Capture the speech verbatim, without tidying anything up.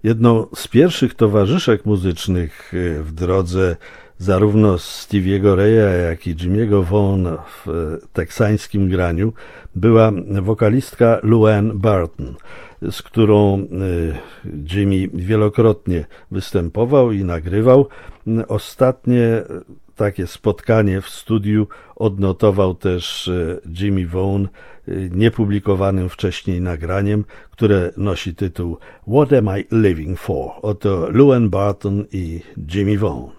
Jedną z pierwszych towarzyszek muzycznych w drodze zarówno Stevie'ego Raya, jak i Jimmy'ego Vaughna w teksańskim graniu była wokalistka Luann Barton, z którą Jimmy wielokrotnie występował i nagrywał. Ostatnie takie spotkanie w studiu odnotował też Jimmy Vaughn niepublikowanym wcześniej nagraniem, które nosi tytuł What Am I Living For? Oto Luann Barton i Jimmy Vaughn.